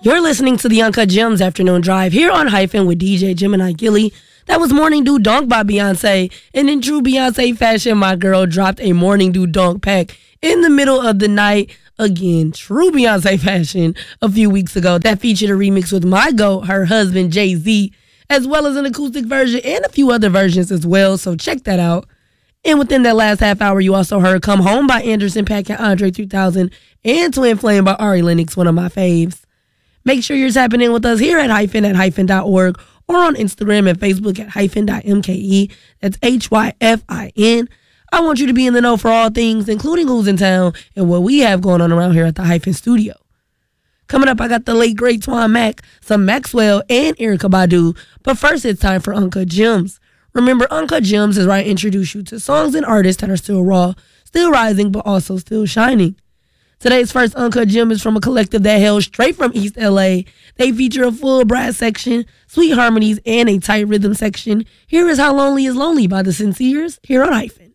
You're listening to the Uncut Gems Afternoon Drive here on Hyphen with DJ Gemini Gilly. That was Morning Dew Dunk by Beyonce. And in true Beyonce fashion, my girl dropped a Morning Dew Dunk pack in the middle of the night. Again, true Beyonce fashion a few weeks ago. That featured a remix with my GOAT, her husband Jay-Z, as well as an acoustic version and a few other versions as well. So check that out. And within that last half hour, you also heard Come Home by Anderson .Paak and Andre 3000 and Twin Flame by Ari Lennox, one of my faves. Make sure you're tapping in with us here at hyphen.org or on Instagram and Facebook at hyphen.mke. That's HYFIN. I want you to be in the know for all things, including who's in town and what we have going on around here at the Hyphen Studio. Coming up, I got the late, great Twan Mac, some Maxwell, and Erykah Badu. But first, it's time for Uncut Gems. Remember, Uncut Gems is where I introduce you to songs and artists that are still raw, still rising, but also still shining. Today's first Uncut Gem is from a collective that hails straight from East LA. They feature a full brass section, sweet harmonies, and a tight rhythm section. Here is How Lonely Is Lonely by The Sinceres, here on Hyphen.